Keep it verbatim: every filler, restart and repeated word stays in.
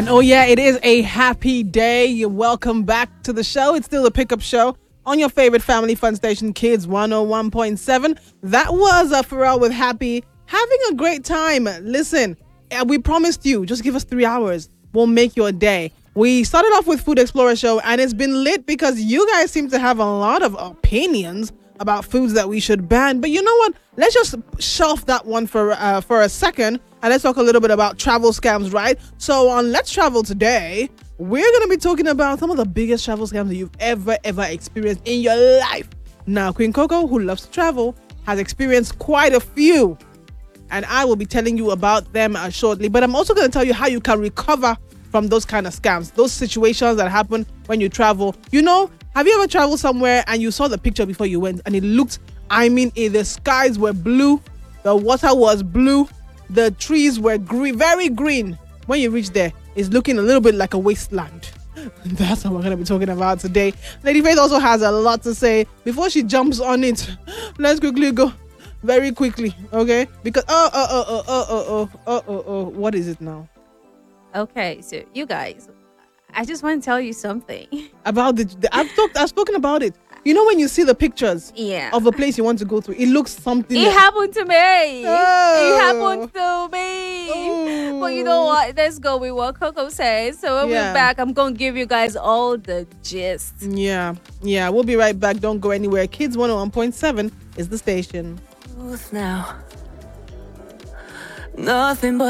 And oh yeah, it is a happy day. You're welcome back to the show. It's still a pickup show on your favorite family fun station, Kids one oh one point seven. That was uh, Pharrell with Happy. Having a great time. Listen, uh, we promised you, just give us three hours. We'll make your day. We started off with Food Explorer Show, and it's been lit because you guys seem to have a lot of opinions about foods that we should ban. But you know what? Let's just shelf that one for uh, for a second, and let's talk a little bit about travel scams, right? So on Let's Travel today, we're going to be talking about some of the biggest travel scams that you've ever, ever experienced in your life. Now, Queen Coco, who loves to travel, has experienced quite a few, and I will be telling you about them uh, shortly. But I'm also going to tell you how you can recover from those kind of scams, those situations that happen when you travel. You know, have you ever traveled somewhere and you saw the picture before you went and it looked, I mean, eh, the skies were blue, the water was blue, the trees were green, very green. When you reach there, it's looking a little bit like a wasteland. That's what we're going to be talking about today. Lady Faith also has a lot to say. Before she jumps on it, let's quickly go very quickly, okay? Because, oh, oh, oh, oh, oh, oh, oh, oh, oh, what is it now? Okay, so you guys, I just want to tell you something. About the, the I've talked, I've spoken about it. You know when you see the pictures Yeah. of a place you want to go to, it looks something. It that- happened to me. Oh. It happened to me. Oh. But you know what? Let's go with what Coco says. So when Yeah. we're back, I'm going to give you guys all the gist. Yeah, yeah, we'll be right back. Don't go anywhere. Kids one oh one point seven is the station. Now, nothing but